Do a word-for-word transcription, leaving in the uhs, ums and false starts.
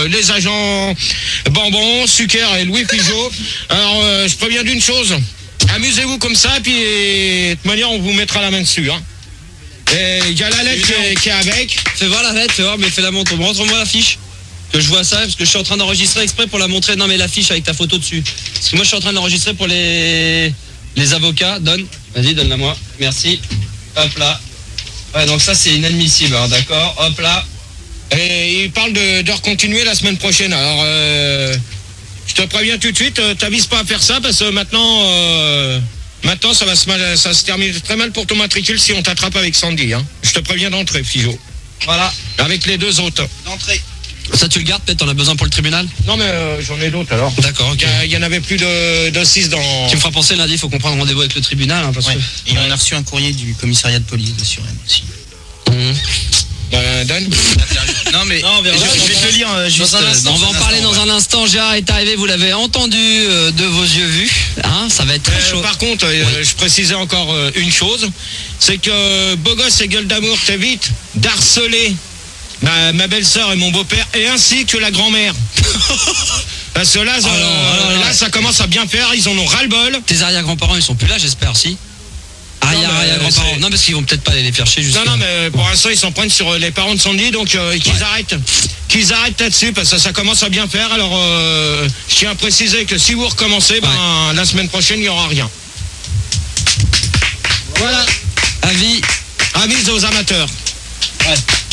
euh, les agents Bambon, Sucker et Louis Pigeot. Alors, euh, je préviens d'une chose. Amusez-vous comme ça, puis de toute manière, on vous mettra la main dessus. Hein. Et il y a la lettre qui, qui est avec. Fais voir la lettre, fais voir, mais fais la montre. Montre-moi la fiche. Que je vois ça, parce que je suis en train d'enregistrer exprès pour la montrer. Non, mais la fiche avec ta photo dessus. Parce que moi, je suis en train d'enregistrer pour les les avocats. Donne. Vas-y, donne-la moi. Merci. Hop là. Ouais, donc ça, c'est inadmissible, hein, d'accord. Hop là. Et il parle de, de recontinuer la semaine prochaine. Alors, euh, je te préviens tout de suite, euh, t'avises pas à faire ça, parce que maintenant... Euh, Maintenant, ça va se, mal, ça se termine très mal pour ton matricule si on t'attrape avec Sandy. Hein. Je te préviens d'entrée, Pigeot. Voilà. Avec les deux autres. D'entrée. Ça, tu le gardes peut-être, t'en as besoin pour le tribunal? Non, mais euh, j'en ai d'autres alors. D'accord, ok. Il y, y en avait plus de, de six dans... Tu me feras penser lundi, il faut qu'on prenne rendez-vous avec le tribunal. Hein, parce ouais. que... Et on a reçu un courrier du commissariat de police de Suresnes aussi. Mmh. Ben, Dan. Non mais non, je, je vais te le lire euh, juste dans un instant, dans on va un en parler instant, dans ouais. un instant. Gérard est arrivé, vous l'avez entendu euh, de vos yeux vus, hein, ça va être très euh, chaud. Par contre, euh, oui. je précisais encore euh, une chose, c'est que euh, beau gosse et gueule d'amour t'évite d'harceler ma, ma belle-sœur et mon beau-père, et ainsi que la grand-mère. Parce que là, Alors, euh, alors, là, là, ça commence à bien faire, ils en ont ras-le-bol. Tes arrière-grands-parents, ils sont plus là, j'espère, si. Arrière, Non, mais, arrière-grands-parents. c'est- Non, parce qu'ils vont peut-être pas aller les faire chez jusqu'à... Non, non, mais pour l'instant, ils s'en prennent sur les parents de Sandy, donc euh, qu'ils arrêtent. Qu'ils arrêtent là-dessus, parce que ça commence à bien faire. Alors, euh, je tiens à préciser que si vous recommencez, ben, Ouais. la semaine prochaine, il n'y aura rien. Voilà. Avis. Avis aux amateurs. Ouais.